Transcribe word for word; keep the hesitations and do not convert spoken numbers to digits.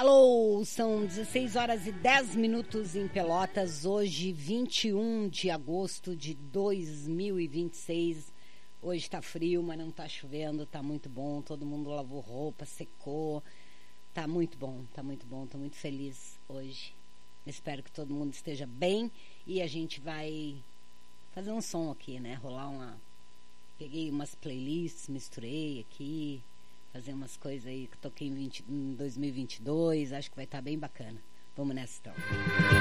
Alô, são dezesseis horas e dez minutos em Pelotas, hoje vinte e um de agosto de dois mil e vinte e seis. Hoje tá frio, mas não tá chovendo, tá muito bom, todo mundo lavou roupa, secou, tá muito bom, tá muito bom, tô muito feliz hoje. Espero que todo mundo esteja bem e a gente vai fazer um som aqui, né, rolar uma... Peguei umas playlists, misturei aqui, fazer umas coisas aí que eu toquei em, vinte, em dois mil e vinte e dois, acho que vai estar bem bacana. Vamos nessa então.